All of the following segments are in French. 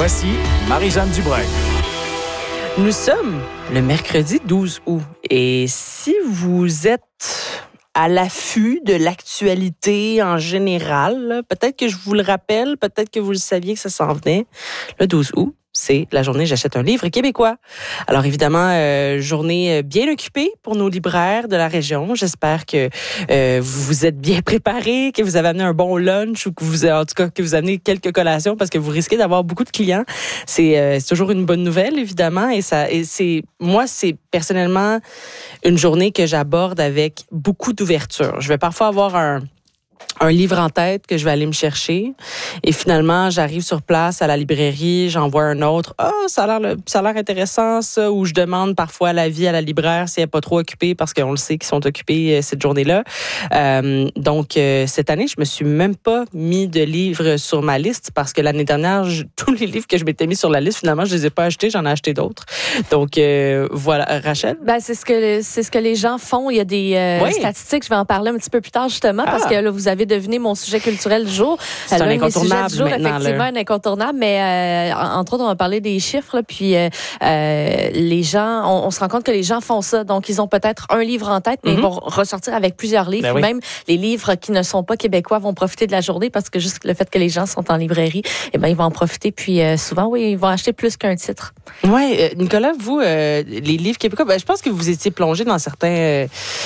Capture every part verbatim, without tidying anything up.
Voici Marie-Jeanne Dubreuil. Nous sommes le mercredi douze août et si vous êtes à l'affût de l'actualité en général, là, peut-être que je vous le rappelle, peut-être que vous le saviez que ça s'en venait, le douze août. C'est la journée J'achète un livre québécois. Alors évidemment, euh, journée bien occupée pour nos libraires de la région. J'espère que euh, vous vous êtes bien préparés, que vous avez amené un bon lunch ou que vous, en tout cas, que vous amenez quelques collations parce que vous risquez d'avoir beaucoup de clients. C'est, euh, c'est toujours une bonne nouvelle évidemment et ça, et c'est moi c'est personnellement une journée que j'aborde avec beaucoup d'ouverture. Je vais parfois avoir un un livre en tête que je vais aller me chercher et finalement j'arrive sur place à la librairie, j'en vois un autre, ah oh, ça a l'air ça a l'air intéressant ça, ou je demande parfois l'avis à la libraire si elle n'est pas trop occupée parce qu'on le sait qu'ils sont occupés cette journée-là. Euh, donc euh, cette année je me suis même pas mis de livres sur ma liste parce que l'année dernière je, tous les livres que je m'étais mis sur la liste finalement je les ai pas achetés, j'en ai acheté d'autres. Donc euh, voilà, Rachel. Ben c'est ce que c'est ce que les gens font. Il y a des euh, oui. statistiques. Je vais en parler un petit peu plus tard justement ah. parce que là vous avez deviné mon sujet culturel du jour. C'est un incontournable du jour, maintenant. Effectivement, là. un incontournable, mais euh, entre autres, on va parler des chiffres. Là, puis euh, euh, les gens, on, on se rend compte que les gens font ça. Donc, ils ont peut-être un livre en tête, mais mm-hmm. ils vont ressortir avec plusieurs livres. Ben oui. Même les livres qui ne sont pas québécois vont profiter de la journée parce que juste le fait que les gens sont en librairie, eh ben ils vont en profiter. Puis euh, souvent, oui, ils vont acheter plus qu'un titre. Oui, euh, Nicolas, vous, euh, les livres québécois, ben, je pense que vous étiez plongé dans certains, euh,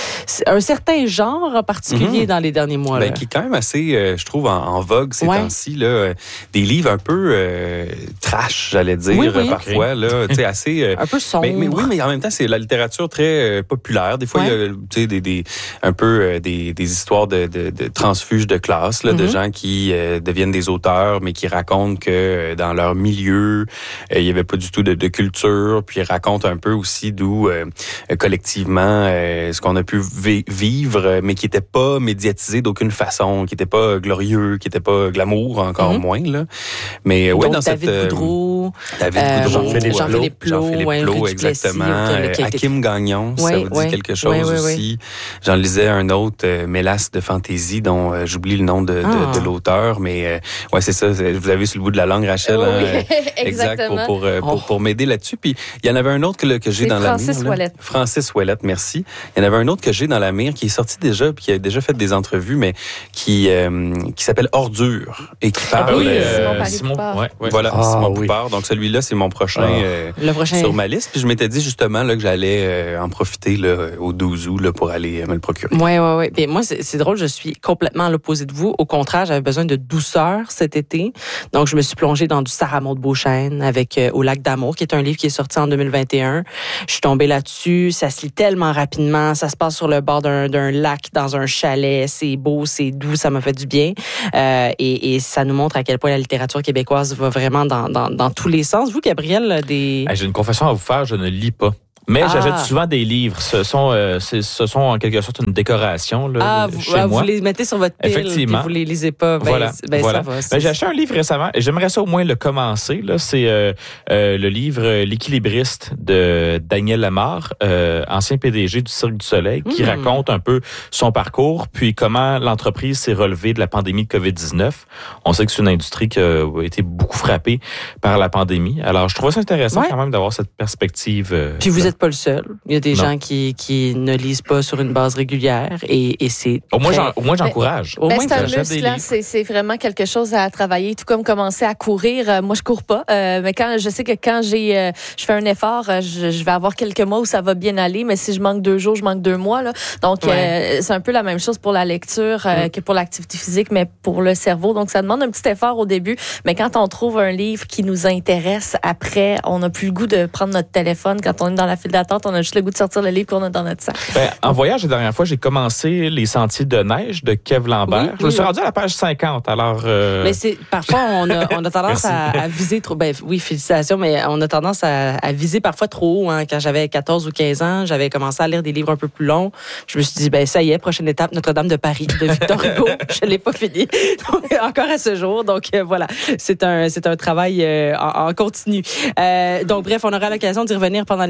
un certain genre en particulier mm-hmm. dans les derniers mois. Ben, là. qui est quand même assez, euh, je trouve, en, en vogue ces ouais. temps-ci. Là, euh, des livres un peu euh, trash, j'allais dire, oui, oui. parfois. Là, assez, euh, un peu sombre. Mais, mais oui, mais en même temps, c'est la littérature très euh, populaire. Des fois, il ouais. y a des, des, un peu euh, des, des histoires de, de, de transfuges de classe, là, mm-hmm. de gens qui euh, deviennent des auteurs, mais qui racontent que euh, dans leur milieu, euh, il n'y avait pas du tout de, de culture. Puis ils racontent un peu aussi d'où, euh, collectivement, euh, ce qu'on a pu vi- vivre, mais qui n'était pas médiatisé d'aucune façon, qui n'était pas glorieux, qui n'était pas glamour, encore mm-hmm. moins. Là. Mais ouais, donc, dans David cette... Boudreau, David Boudreau, Jean-Philippe Plot, Jean-Philippe Plot, Jean-Philippe ouais, Plot exactement. Euh, Hakim Gagnon, ouais, ça vous dit ouais, quelque chose ouais, ouais, aussi. Ouais. J'en lisais un autre, euh, Mélasse de fantaisie, dont euh, j'oublie le nom de, ah. de, de l'auteur, mais euh, ouais, c'est ça. C'est, vous avez sur le bout de la langue, Rachel. Oui, hein, exactement. Exact, pour, pour, euh, pour, oh. pour m'aider là-dessus. Puis il y en avait un autre que, que j'ai c'est dans Francis la mire. Ouellette. Là. Francis Ouellette, merci. Il y en avait un autre que j'ai dans la mire qui est sorti déjà, puis qui a déjà fait des entrevues, mais qui euh, qui s'appelle Ordure et qui parle. Ah oui, euh, Simon Poupard. Ouais, ouais. Voilà, ah, Simon oui. Poupard. Donc celui-là, c'est mon prochain, ah. euh, le prochain sur ma liste. Puis je m'étais dit justement là que j'allais euh, en profiter là, au douze août là, pour aller euh, me le procurer. Oui, oui, oui. Puis moi, c'est, c'est drôle, je suis complètement à l'opposé de vous. Au contraire, j'avais besoin de douceur cet été. Donc, je me suis plongée dans du Sarah Maud Beauchesne avec euh, Au lac d'amour, qui est un livre qui est sorti en deux mille vingt et un. Je suis tombée là-dessus. Ça se lit tellement rapidement. Ça se passe sur le bord d'un, d'un lac, dans un chalet. C'est beau, c'est doux. Ça m'a fait du bien. Euh, et, et ça nous montre à quel point la littérature québécoise va vraiment dans, dans, dans tous les sens. Vous, Gabriel, des... Hey, j'ai une confession à vous faire. Je ne lis pas. Mais ah. j'achète souvent des livres. Ce sont, euh, c'est, ce sont en quelque sorte une décoration là, ah, vous, chez ah, moi. Vous les mettez sur votre pile Effectivement. Et vous les lisez pas. Ben, voilà. Ben, voilà. Ça va, ben, j'ai acheté un livre récemment et j'aimerais ça au moins le commencer. Là. C'est euh, euh, le livre L'équilibriste de Daniel Lamarre, euh, ancien P D G du Cirque du Soleil, qui mmh. raconte un peu son parcours puis comment l'entreprise s'est relevée de la pandémie de covid dix-neuf. On sait que c'est une industrie qui a été beaucoup frappée par la pandémie. Alors, je trouve ça intéressant ouais. quand même d'avoir cette perspective. Euh, puis vous n'êtes pas le seul. Il y a des non. gens qui, qui ne lisent pas sur une base régulière et, et c'est au moins, très... j'en, au moins j'encourage. Ben, au ben, moins c'est un muscle, là, c'est, c'est vraiment quelque chose à travailler. Tout comme commencer à courir. Euh, moi, je cours pas, euh, mais quand je sais que quand j'ai, euh, je fais un effort, euh, je, je vais avoir quelques mois où ça va bien aller. Mais si je manque deux jours, je manque deux mois. Là. Donc, ouais. euh, c'est un peu la même chose pour la lecture euh, mm. que pour l'activité physique, mais pour le cerveau. Donc, ça demande un petit effort au début. Mais quand on trouve un livre qui nous intéresse, après, on n'a plus le goût de prendre notre téléphone. Quand on est dans la file d'attente, on a juste le goût de sortir le livre qu'on a dans notre sac. Ben, en voyage, la dernière fois, j'ai commencé Les Sentiers de neige de Kev Lambert. Oui, je me oui, suis oui. rendu à la page cinquante. Alors, euh... mais c'est parfois on a, on a tendance à, à viser trop. Ben oui, félicitations, mais on a tendance à, à viser parfois trop haut. Hein. Quand j'avais quatorze ou quinze ans, j'avais commencé à lire des livres un peu plus longs. Je me suis dit, ben ça y est, prochaine étape, Notre-Dame de Paris de Victor Hugo. Je l'ai pas fini donc, encore à ce jour. Donc euh, voilà, c'est un c'est un travail euh, en, en continu. Euh, donc bref, on aura l'occasion d'y revenir pendant l'émission, évidemment.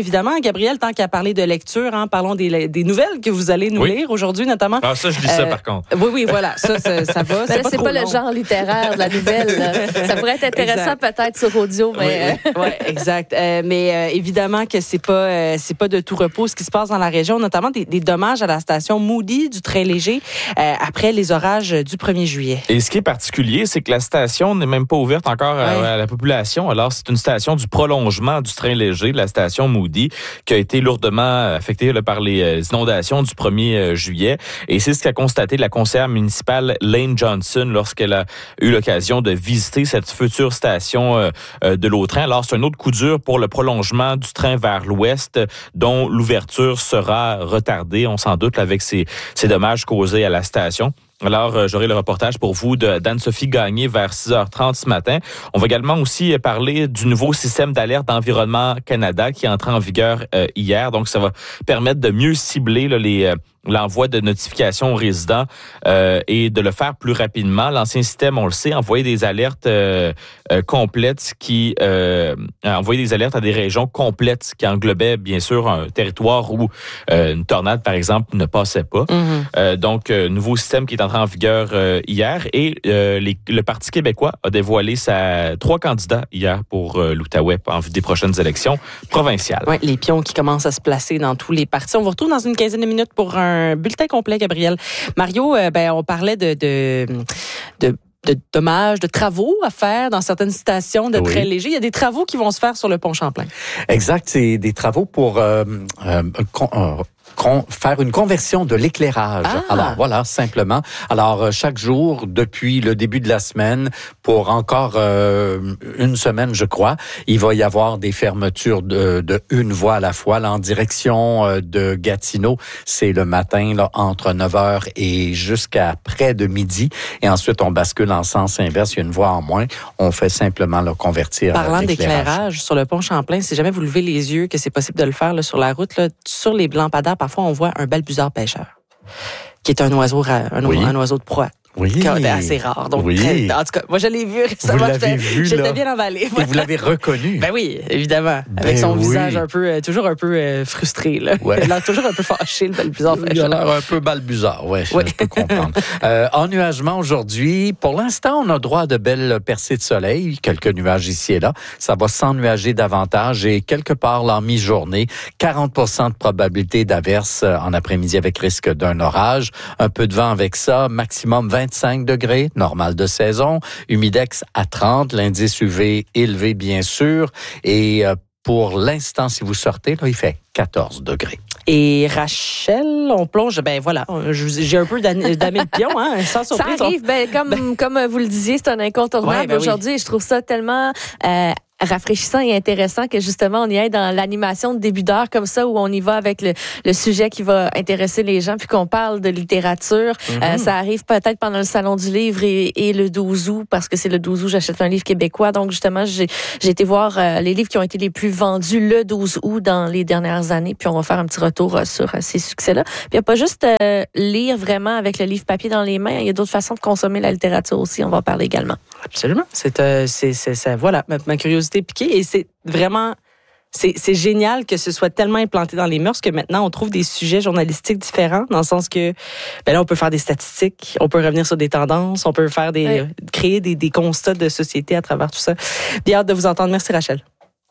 évidemment, Gabriel, tant qu'à parler de lecture, hein, parlons des, des nouvelles que vous allez nous oui. lire aujourd'hui, notamment. Ah, ça, je lis euh, ça, par contre. Oui, oui, voilà. Ça, ça, ça va. C'est, pas, c'est pas le genre littéraire de la nouvelle. Ça pourrait être intéressant exact. peut-être sur audio, mais... Oui, oui, exact. Euh, mais euh, évidemment que c'est pas, euh, c'est pas de tout repos ce qui se passe dans la région, notamment des, des dommages à la station Moody du train léger euh, après les orages du premier juillet. Et ce qui est particulier, c'est que la station n'est même pas ouverte encore ouais. à, à la population. Alors, c'est une station du prolongement du train léger, la station Moody, qui a été lourdement affectée là, par les inondations du premier juillet. Et c'est ce qu'a constaté la conseillère municipale Lane Johnson lorsqu'elle a eu l'occasion de visiter cette future station euh, de l'Autrin. Alors, c'est un autre coup dur pour le prolongement du train vers l'ouest, dont l'ouverture sera retardée, on s'en doute, avec ces, ces dommages causés à la station. Alors, euh, j'aurai le reportage pour vous de d'Anne-Sophie Gagné vers six heures trente ce matin. On va également aussi parler du nouveau système d'alerte d'Environnement Canada qui est entré en vigueur euh, hier. Donc, ça va permettre de mieux cibler là, les... Euh, l'envoi de notifications aux résidents euh, et de le faire plus rapidement. L'ancien système, on le sait, envoyait des alertes euh, euh, complètes qui euh, envoyait des alertes à des régions complètes qui englobaient bien sûr un territoire où euh, une tornade, par exemple, ne passait pas. Mm-hmm. Euh, donc, euh, nouveau système qui est entré en vigueur euh, hier et euh, les, le Parti québécois a dévoilé sa trois candidats hier pour euh, l'Outaouais en vue des prochaines élections provinciales. Oui, les pions qui commencent à se placer dans tous les partis. On vous retrouve dans une quinzaine de minutes pour un un bulletin complet, Gabriel. Mario, euh, ben, on parlait de, de, de de dommages, de travaux à faire dans certaines stations de oui. train léger. Il y a des travaux qui vont se faire sur le pont Champlain. Exact, c'est des travaux pour euh, euh, con, euh, con, faire une conversion de l'éclairage. Ah. Alors voilà, simplement. Alors chaque jour, depuis le début de la semaine, pour encore euh, une semaine, je crois, il va y avoir des fermetures de, de une voie à la fois. Là, en direction euh, de Gatineau, c'est le matin là entre neuf heures et jusqu'à près de midi. Et ensuite, on bascule en sens inverse, il y a une voie en moins. On fait simplement le convertir Parlant à l'éclairage. d'éclairage sur le pont Champlain, si jamais vous levez les yeux, que c'est possible de le faire là, sur la route, là, sur les lampadaires, parfois on voit un balbuzard pêcheur, qui est un oiseau, un, oui. un oiseau de proie. Oui. Qui est assez rare. Donc, oui. très, en tout cas, moi, je l'ai vu récemment. Vous l'avez vu, J'étais là. bien emballée. Et vous l'avez reconnu. Ben oui, évidemment. Ben avec son oui. visage un peu, euh, toujours un peu euh, frustré, là. Ouais. Il a l'air toujours un peu fâché, le balbuzard. Il a l'air un peu balbuzard, ouais, oui. je peux comprendre. euh, ennuagement aujourd'hui. Pour l'instant, on a droit à de belles percées de soleil. Quelques nuages ici et là. Ça va s'ennuager davantage et quelque part, là, en mi-journée, quarante pour cent de probabilité d'averse en après-midi avec risque d'un orage. Un peu de vent avec ça. Maximum vingt-cinq degrés. Normal de saison, humidex à trente, l'indice U V élevé bien sûr, et euh, pour l'instant, si vous sortez, là, il fait quatorze degrés. Et Rachel, on plonge, ben voilà, j'ai un peu damé le pion, hein, sans surprise. Ça arrive, ben, comme, ben, comme vous le disiez, c'est un incontournable ouais, ben aujourd'hui, oui. et je trouve ça tellement... Euh, rafraîchissant et intéressant que justement on y aille dans l'animation de début d'heure comme ça où on y va avec le, le sujet qui va intéresser les gens puis qu'on parle de littérature. Mm-hmm. Euh, ça arrive peut-être pendant le Salon du livre et, et le douze août parce que c'est le douze août j'achète un livre québécois. Donc justement j'ai, j'ai été voir euh, les livres qui ont été les plus vendus le douze août dans les dernières années puis on va faire un petit retour euh, sur euh, ces succès-là. Puis il n'y a pas juste euh, lire vraiment avec le livre papier dans les mains. Il y a d'autres façons de consommer la littérature aussi. On va en parler également. Absolument. C'est, euh, c'est, c'est, c'est voilà ma, ma curiosité piquée et c'est vraiment c'est, c'est génial que ce soit tellement implanté dans les mœurs que maintenant on trouve des sujets journalistiques différents dans le sens que ben là on peut faire des statistiques, on peut revenir sur des tendances, on peut faire des oui. créer des, des constats de société à travers tout ça. Bien hâte de vous entendre. Merci Rachel.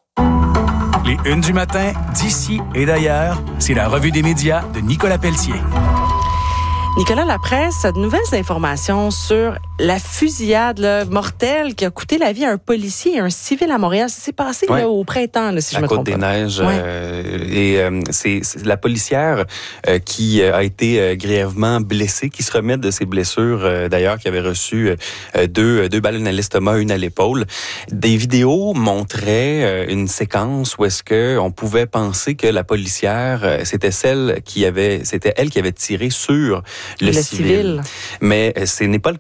Les Unes du matin d'ici et d'ailleurs, c'est la revue des médias de Nicolas Pelletier. Nicolas, la presse a de nouvelles informations sur la fusillade là, mortelle qui a coûté la vie à un policier et un civil à Montréal. Ça s'est passé ouais. là, au printemps, là, si à je me trompe pas. À Côte-des-Neiges. Ouais. Euh, et euh, c'est, c'est la policière euh, qui a été euh, grièvement blessée, qui se remet de ses blessures, euh, d'ailleurs, qui avait reçu euh, deux, deux balles, une à l'estomac, une à l'épaule. Des vidéos montraient euh, une séquence où est-ce que on pouvait penser que la policière, euh, c'était celle qui avait, c'était elle qui avait tiré sur le, le civil. civil. Mais ce n'est pas le cas. La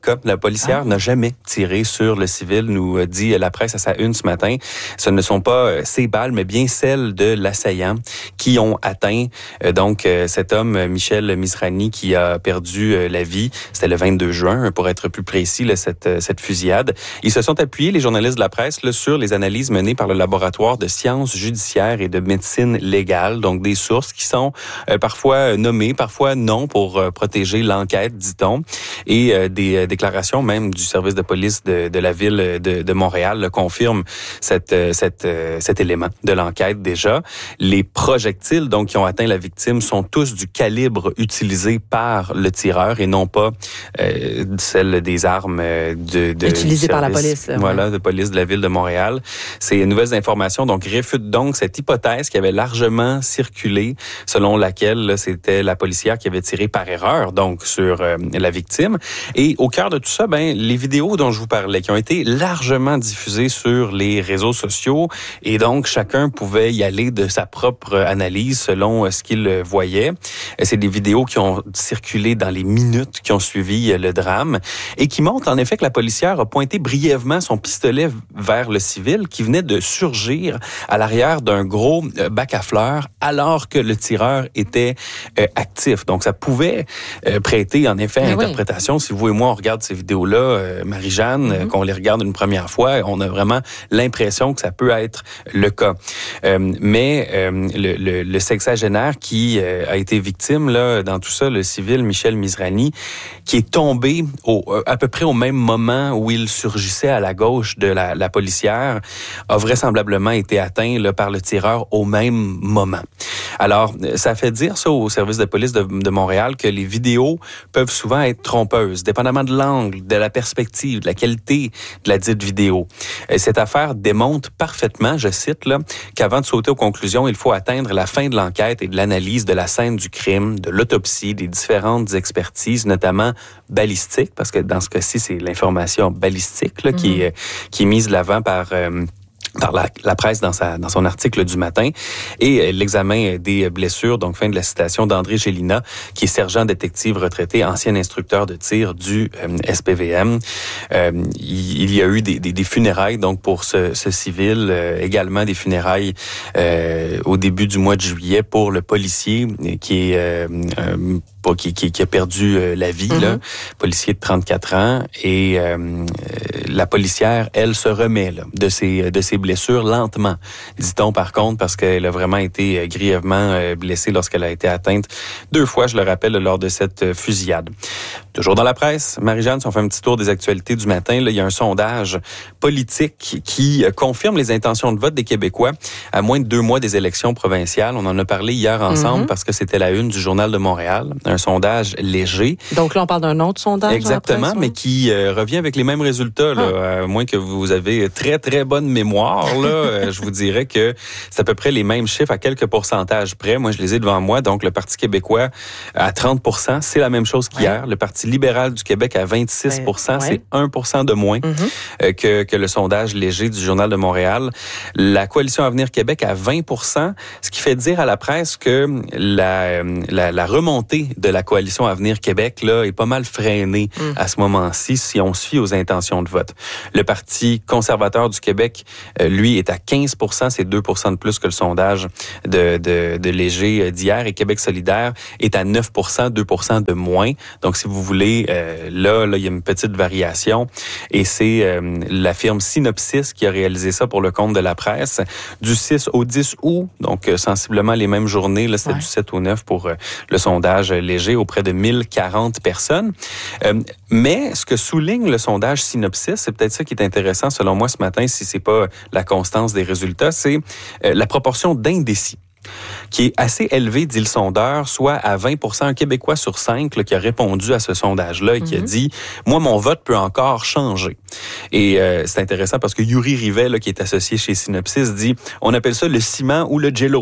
policière ah. n'a jamais tiré sur le civil, nous dit la presse à sa une ce matin. Ce ne sont pas ces balles, mais bien celles de l'assaillant qui ont atteint euh, donc euh, cet homme, Michel Mizrahi, qui a perdu euh, la vie. C'était le vingt-deux juin, pour être plus précis, là, cette, euh, cette fusillade. Ils se sont appuyés, les journalistes de la presse, là, sur les analyses menées par le laboratoire de sciences judiciaires et de médecine légale, donc des sources qui sont euh, parfois nommées, parfois non, pour euh, protéger l'enquête, dit-on, et euh, des euh, déclarations même du service de police de, de la ville de, de Montréal là, confirment cette, euh, cette, euh, cet élément de l'enquête déjà. Les projectiles donc qui ont atteint la victime sont tous du calibre utilisé par le tireur et non pas euh, celle des armes de, de utilisées par la police. Voilà, ouais. de police de la ville de Montréal. Ces nouvelles informations donc réfutent donc cette hypothèse qui avait largement circulé, selon laquelle là, c'était la policière qui avait tiré par erreur donc sur euh, la victime. Et au cœur de tout ça, ben les vidéos dont je vous parlais, qui ont été largement diffusées sur les réseaux sociaux, et donc chacun pouvait y aller de sa propre analyse selon ce qu'il voyait. C'est des vidéos qui ont circulé dans les minutes qui ont suivi le drame et qui montrent en effet que la policière a pointé brièvement son pistolet vers le civil qui venait de surgir à l'arrière d'un gros bac à fleurs alors que le tireur était euh, actif. Donc ça pouvait euh, prêter en effet à interprétation. Oui. Si vous et moi on regarde ces vidéos-là, euh, Marie-Jeanne, mm-hmm. euh, qu'on les regarde une première fois, on a vraiment l'impression que ça peut être le cas. Euh, mais euh, le, le, le sexagénaire qui euh, a été victime là dans tout ça, le civil Michel Mizrahi, qui est tombé au, à peu près au même moment où il surgissait à la gauche de la, la policière, a vraisemblablement été atteint là, par le tireur au même moment. Alors, ça fait dire ça au service de police de, de Montréal que les vidéos peuvent souvent être trompeuses, dépendamment de l'angle, de la perspective, de la qualité de la dite vidéo. Et cette affaire démontre parfaitement, je cite, là, qu'avant de sauter aux conclusions, il faut atteindre la fin de l'enquête et de l'analyse de la scène du crime, de l'autopsie, des différentes expertises, notamment balistiques, parce que dans ce cas-ci, c'est l'information balistique là, mm-hmm. qui, est, qui est mise de l'avant par... Euh, par la, la presse dans, sa, dans son article du matin, et l'examen des blessures, donc fin de la citation d'André Gélina, qui est sergent détective retraité, ancien instructeur de tir du euh, S P V M. Euh, il, il y a eu des, des, des funérailles donc pour ce, ce civil, euh, également des funérailles euh, au début du mois de juillet pour le policier qui est euh, euh, Qui, qui, qui a perdu euh, la vie, mm-hmm. là, policier de trente-quatre ans, et euh, la policière, elle, se remet là, de ses de ses blessures lentement, dit-on par contre, parce qu'elle a vraiment été grièvement euh, blessée lorsqu'elle a été atteinte deux fois, je le rappelle, lors de cette fusillade. Toujours dans la presse, Marie-Jeanne, si on fait un petit tour des actualités du matin, là, il y a un sondage politique qui confirme les intentions de vote des Québécois à moins de deux mois des élections provinciales. On en a parlé hier ensemble mm-hmm. parce que c'était la une du Journal de Montréal. Un sondage léger. Donc là, on parle d'un autre sondage. Exactement, mais qui euh, revient avec les mêmes résultats. Là, ah. À moins que vous avez très, très bonne mémoire, là, euh, je vous dirais que c'est à peu près les mêmes chiffres à quelques pourcentages près. Moi, je les ai devant moi. Donc, le Parti québécois à trente pour cent, c'est la même chose qu'hier. Ouais. Le Parti libéral du Québec à vingt-six pour cent, ouais. c'est un pour cent de moins mm-hmm. euh, que, que le sondage léger du Journal de Montréal. La Coalition Avenir Québec à vingt pour cent, ce qui fait dire à la presse que la, la, la remontée de la Coalition Avenir Québec là, est pas mal freinée mm. à ce moment-ci si on se fie aux intentions de vote. Le Parti conservateur du Québec, euh, lui, est à quinze pour cent, c'est deux pour cent de plus que le sondage de, de, de Léger d'hier, et Québec solidaire est à neuf pour cent, deux pour cent de moins. Donc, si vous voulez, euh, là, là, il y a une petite variation, et c'est euh, la firme Synopsis qui a réalisé ça pour le compte de la presse. Du six au dix août, donc euh, sensiblement les mêmes journées, là, c'était ouais. du sept au neuf pour euh, le sondage léger auprès de mille quarante personnes. Euh, mais ce que souligne le sondage Synopsis, c'est peut-être ça qui est intéressant selon moi ce matin, si c'est pas la constance des résultats, c'est euh, la proportion d'indécis, qui est assez élevé, dit le sondeur, soit à vingt pour cent, un Québécois sur cinq là, qui a répondu à ce sondage-là et qui mm-hmm. a dit « Moi, mon vote peut encore changer ». Et euh, c'est intéressant parce que Yuri Rivet, là, qui est associé chez Synopsis, dit « On appelle ça le ciment ou le jello ».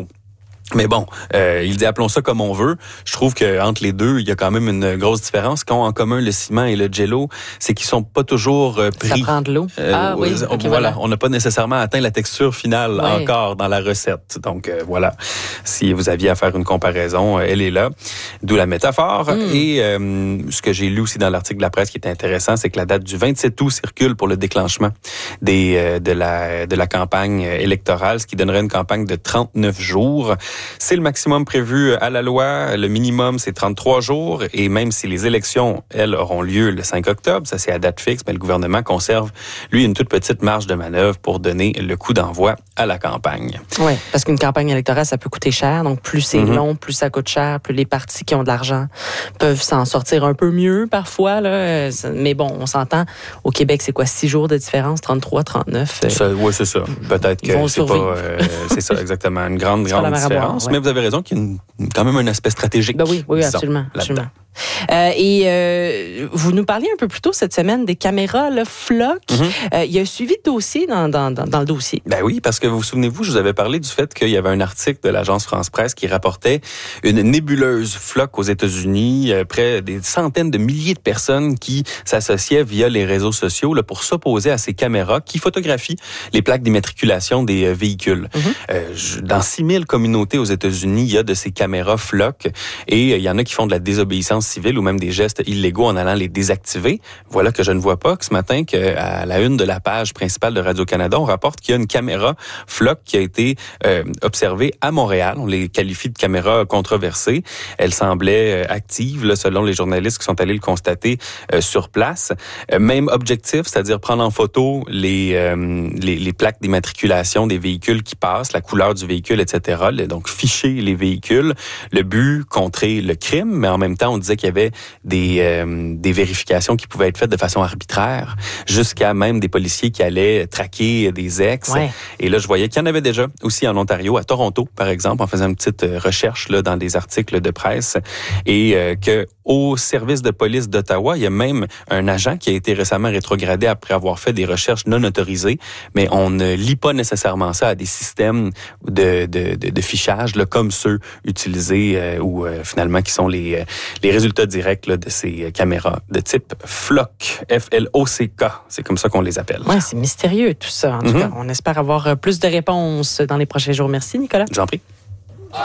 Mais bon, euh, il dit appelons ça comme on veut. Je trouve que entre les deux, il y a quand même une grosse différence. Ce qu'ont en commun le ciment et le jello, c'est qu'ils sont pas toujours euh, pris. Ça prend de l'eau. Euh, ah oui. euh, Okay, voilà. voilà, on n'a pas nécessairement atteint la texture finale ouais. encore dans la recette. Donc euh, voilà, si vous aviez à faire une comparaison, euh, elle est là. D'où la métaphore. Mm. Et euh, ce que j'ai lu aussi dans l'article de la presse qui est intéressant, c'est que la date du vingt-sept août circule pour le déclenchement des euh, de la de la campagne électorale, ce qui donnerait une campagne de trente-neuf jours. C'est le maximum prévu à la loi. Le minimum, c'est trente-trois jours. Et même si les élections, elles, auront lieu le cinq octobre, ça c'est à date fixe, mais le gouvernement conserve, lui, une toute petite marge de manœuvre pour donner le coup d'envoi à la campagne. Oui, parce qu'une campagne électorale, ça peut coûter cher. Donc, plus c'est mm-hmm. long, plus ça coûte cher, plus les partis qui ont de l'argent peuvent s'en sortir un peu mieux parfois. Là. Mais bon, on s'entend, au Québec, c'est quoi, six jours de différence, trente-trois, trente-neuf? Euh, oui, c'est ça. Peut-être que c'est pas... Euh, c'est ça, exactement. Une grande, grande différence. Boire, ouais. Mais vous avez raison qu'il y a une, quand même un aspect stratégique. Ben oui, oui, disons, absolument. absolument. Euh, et euh, vous nous parliez un peu plus tôt cette semaine des caméras là, Flock. Mm-hmm. Euh, il y a un suivi de dossier dans, dans, dans, dans le dossier. Ben oui, parce que vous vous souvenez-vous, je vous avais parlé du fait qu'il y avait un article de l'agence France-Presse qui rapportait une nébuleuse Flock aux États-Unis, euh, près des centaines de milliers de personnes qui s'associaient via les réseaux sociaux là, pour s'opposer à ces caméras qui photographient les plaques d'immatriculation des euh, véhicules. Mm-hmm. Euh, je, dans six mille communautés aux États-Unis, il y a de ces caméras Flock et il euh, y en a qui font de la désobéissance civile ou même des gestes illégaux en allant les désactiver. Voilà que je ne vois pas que ce matin, qu'à la une de la page principale de Radio-Canada, on rapporte qu'il y a une caméra Flock qui a été euh, observée à Montréal. On les qualifie de caméra controversée. Elle semblait euh, active, là, selon les journalistes qui sont allés le constater euh, sur place. Euh, même objectif, c'est-à-dire prendre en photo les, euh, les, les plaques d'immatriculation des véhicules qui passent, la couleur du véhicule, et cetera. Donc, ficher les véhicules. Le but, contrer le crime, mais en même temps, on disait qu'il y avait des, euh, des vérifications qui pouvaient être faites de façon arbitraire, jusqu'à même des policiers qui allaient traquer des ex. Ouais. Et là, je voyais qu'il y en avait déjà aussi en Ontario, à Toronto, par exemple, en faisant une petite recherche là, dans des articles de presse, et euh, que au service de police d'Ottawa, il y a même un agent qui a été récemment rétrogradé après avoir fait des recherches non autorisées, mais on ne lie pas nécessairement ça à des systèmes de, de, de, de fichage là, comme ceux utilisés euh, ou euh, finalement qui sont les, les résultats directs là, de ces caméras de type Flock, F L O C K. C'est comme ça qu'on les appelle. Oui, c'est mystérieux tout ça. En tout mm-hmm. cas, on espère avoir plus de réponses dans les prochains jours. Merci, Nicolas. J'en prie.